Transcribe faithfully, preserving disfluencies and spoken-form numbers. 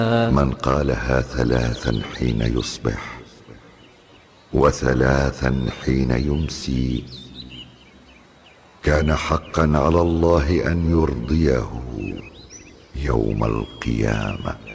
من قالها ثلاثا حين يصبح وثلاثا حين يمسي كان حقا على الله أن يرضيه يوم القيامة.